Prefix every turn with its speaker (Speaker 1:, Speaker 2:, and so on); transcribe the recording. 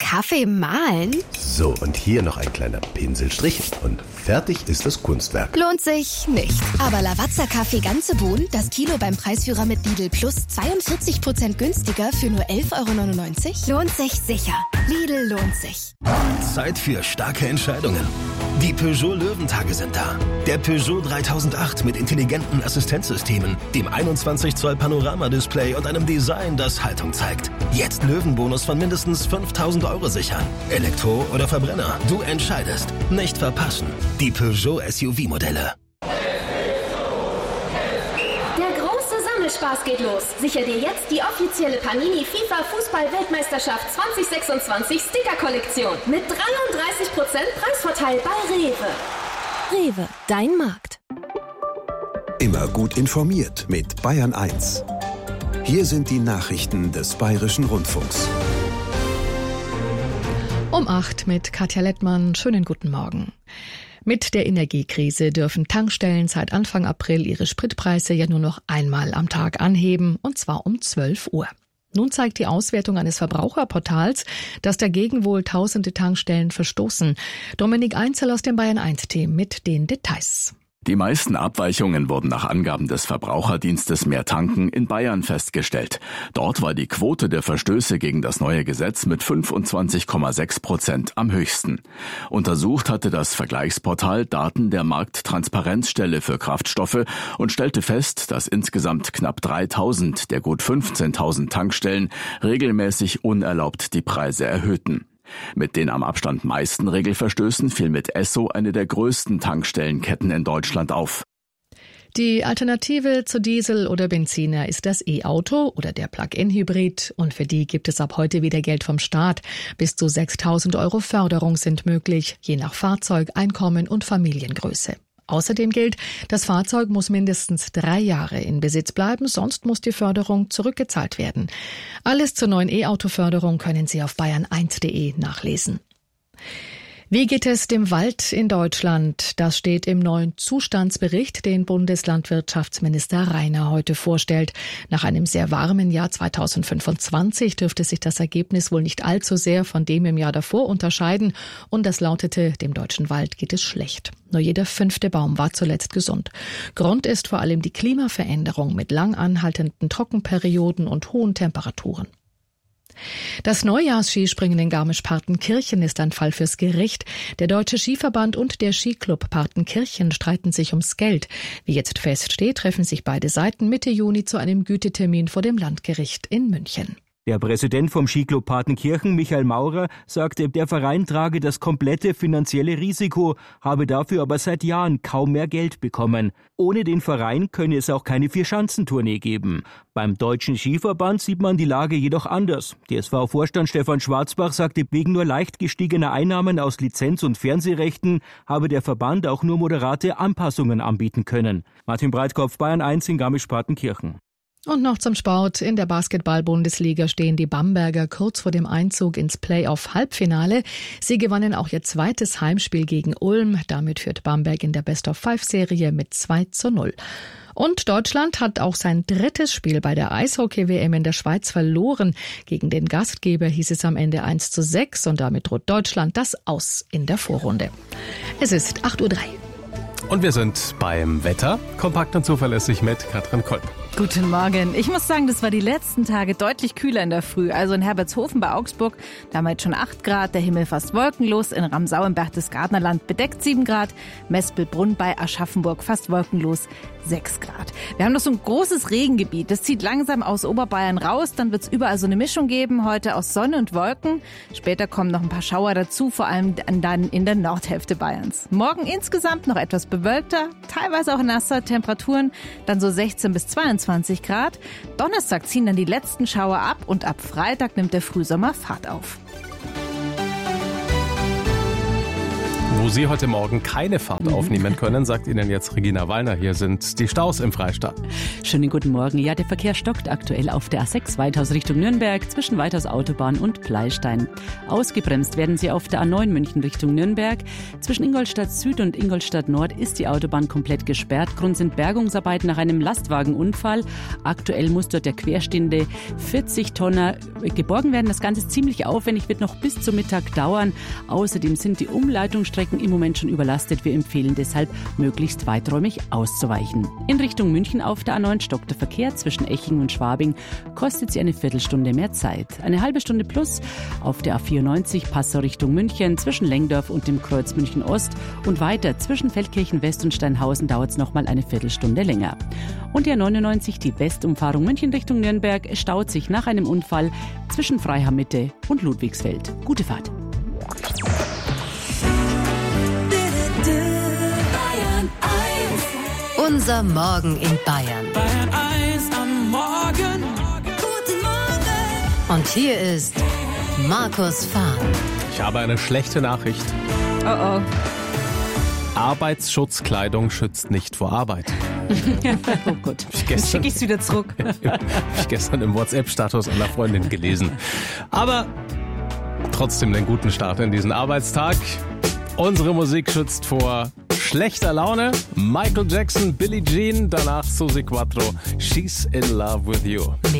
Speaker 1: Kaffee mahlen?
Speaker 2: So, und hier noch ein kleiner Pinselstrich und fertig ist das Kunstwerk.
Speaker 1: Lohnt sich nicht. Aber Lavazza-Kaffee ganze Bohnen, das Kilo beim Preisführer mit Lidl Plus 42% günstiger für nur 11,99 €? Lohnt sich sicher. Lidl lohnt sich.
Speaker 3: Zeit für starke Entscheidungen. Die Peugeot Löwentage sind da. Der Peugeot 3008 mit intelligenten Assistenzsystemen, dem 21 Zoll Panoramadisplay und einem Design, das Haltung zeigt. Jetzt Löwenbonus von mindestens 5.000 € sichern. Elektro oder Verbrenner, du entscheidest. Nicht verpassen. Die Peugeot SUV-Modelle.
Speaker 4: Der große Sammelspaß geht los. Sicher dir jetzt die offizielle Panini FIFA Fußball-Weltmeisterschaft 2026 Sticker-Kollektion mit 33% Preisvorteil bei Rewe.
Speaker 1: Rewe, dein Markt.
Speaker 5: Immer gut informiert mit Bayern 1. Hier sind die Nachrichten des Bayerischen Rundfunks.
Speaker 6: Um 8 mit Katja Lettmann. Schönen guten Morgen. Mit der Energiekrise dürfen Tankstellen seit Anfang April ihre Spritpreise ja nur noch einmal am Tag anheben, und zwar um 12 Uhr. Nun zeigt die Auswertung eines Verbraucherportals, dass dagegen wohl tausende Tankstellen verstoßen. Dominik Einzel aus dem Bayern-1-Team mit den Details.
Speaker 7: Die meisten Abweichungen wurden nach Angaben des Verbraucherdienstes Mehr Tanken in Bayern festgestellt. Dort war die Quote der Verstöße gegen das neue Gesetz mit 25,6% am höchsten. Untersucht hatte das Vergleichsportal Daten der Markttransparenzstelle für Kraftstoffe und stellte fest, dass insgesamt knapp 3.000 der gut 15.000 Tankstellen regelmäßig unerlaubt die Preise erhöhten. Mit den am Abstand meisten Regelverstößen fiel mit Esso eine der größten Tankstellenketten in Deutschland auf.
Speaker 6: Die Alternative zu Diesel oder Benziner ist das E-Auto oder der Plug-in-Hybrid, und für die gibt es ab heute wieder Geld vom Staat. Bis zu 6.000 € Förderung sind möglich, je nach Fahrzeug, Einkommen und Familiengröße. Außerdem gilt, das Fahrzeug muss mindestens 3 Jahre in Besitz bleiben, sonst muss die Förderung zurückgezahlt werden. Alles zur neuen E-Auto-Förderung können Sie auf bayern1.de nachlesen. Wie geht es dem Wald in Deutschland? Das steht im neuen Zustandsbericht, den Bundeslandwirtschaftsminister Rainer heute vorstellt. Nach einem sehr warmen Jahr 2025 dürfte sich das Ergebnis wohl nicht allzu sehr von dem im Jahr davor unterscheiden. Und das lautete, dem deutschen Wald geht es schlecht. Nur jeder 5. Baum war zuletzt gesund. Grund ist vor allem die Klimaveränderung mit lang anhaltenden Trockenperioden und hohen Temperaturen. Das Neujahrsskispringen in Garmisch-Partenkirchen ist ein Fall fürs Gericht. Der Deutsche Skiverband und der Skiclub Partenkirchen streiten sich ums Geld. Wie jetzt feststeht, treffen sich beide Seiten Mitte Juni zu einem Gütetermin vor dem Landgericht in München.
Speaker 8: Der Präsident vom Skiclub Partenkirchen, Michael Maurer, sagte, der Verein trage das komplette finanzielle Risiko, habe dafür aber seit Jahren kaum mehr Geld bekommen. Ohne den Verein könne es auch keine Vierschanzentournee geben. Beim Deutschen Skiverband sieht man die Lage jedoch anders. DSV-Vorstand Stefan Schwarzbach sagte, wegen nur leicht gestiegener Einnahmen aus Lizenz- und Fernsehrechten habe der Verband auch nur moderate Anpassungen anbieten können. Martin Breitkopf, Bayern 1 in Garmisch-Partenkirchen.
Speaker 6: Und noch zum Sport. In der Basketball-Bundesliga stehen die Bamberger kurz vor dem Einzug ins Playoff-Halbfinale. Sie gewannen auch ihr zweites Heimspiel gegen Ulm. Damit führt Bamberg in der Best-of-5-Serie mit 2:0. Und Deutschland hat auch sein drittes Spiel bei der Eishockey-WM in der Schweiz verloren. Gegen den Gastgeber hieß es am Ende 1:6 und damit droht Deutschland das Aus in der Vorrunde. Es ist 8:03 Uhr.
Speaker 9: Und wir sind beim Wetter, kompakt und zuverlässig mit Katrin Kolb.
Speaker 10: Guten Morgen. Ich muss sagen, das war die letzten Tage deutlich kühler in der Früh. Also in Herbertshofen bei Augsburg, da haben wir jetzt schon 8 Grad, der Himmel fast wolkenlos. In Ramsau im Berchtesgadenerland bedeckt 7 Grad. Mespelbrunn bei Aschaffenburg fast wolkenlos 6 Grad. Wir haben noch so ein großes Regengebiet. Das zieht langsam aus Oberbayern raus. Dann wird es überall so eine Mischung geben. Heute aus Sonne und Wolken. Später kommen noch ein paar Schauer dazu, vor allem dann in der Nordhälfte Bayerns. Morgen insgesamt noch etwas bewölkter, teilweise auch nasser, Temperaturen dann so 16 bis 22 Grad. Donnerstag ziehen dann die letzten Schauer ab und ab Freitag nimmt der Frühsommer Fahrt auf.
Speaker 9: Wo wo Sie heute Morgen keine Fahrt aufnehmen können, sagt Ihnen jetzt Regina Wallner. Hier sind die Staus im Freistaat.
Speaker 11: Schönen guten Morgen. Ja, der Verkehr stockt aktuell auf der A6 Weithaus Richtung Nürnberg zwischen Weithaus Autobahn und Pleystein. Ausgebremst werden Sie auf der A9 München Richtung Nürnberg. Zwischen Ingolstadt Süd und Ingolstadt Nord ist die Autobahn komplett gesperrt. Grund sind Bergungsarbeiten nach einem Lastwagenunfall. Aktuell muss dort der querstehende 40-Tonner geborgen werden. Das Ganze ist ziemlich aufwendig, wird noch bis zum Mittag dauern. Außerdem sind die Umleitungsstrecken im Moment schon überlastet. Wir empfehlen deshalb, möglichst weiträumig auszuweichen. In Richtung München auf der A9 stockt der Verkehr zwischen Eching und Schwabing. Kostet Sie eine Viertelstunde mehr Zeit. Eine halbe Stunde plus auf der A94 Passau Richtung München zwischen Lengdorf und dem Kreuz München Ost. Und weiter zwischen Feldkirchen West und Steinhausen dauert es nochmal eine Viertelstunde länger. Und die A99, die Westumfahrung München Richtung Nürnberg, staut sich nach einem Unfall zwischen Freiham Mitte und Ludwigsfeld. Gute Fahrt.
Speaker 12: Unser Morgen in Bayern.
Speaker 13: Bayern 1 am Morgen.
Speaker 12: Guten Morgen. Und hier ist Markus Fahr.
Speaker 9: Ich habe eine schlechte Nachricht.
Speaker 10: Oh.
Speaker 9: Arbeitsschutzkleidung schützt nicht vor Arbeit.
Speaker 10: Oh Gott, jetzt schicke ich es wieder zurück.
Speaker 9: Habe ich gestern im WhatsApp-Status einer Freundin gelesen. Aber trotzdem einen guten Start in diesen Arbeitstag. Unsere Musik schützt vor schlechter Laune. Michael Jackson, Billie Jean, danach Susi Quattro, She's in Love with You.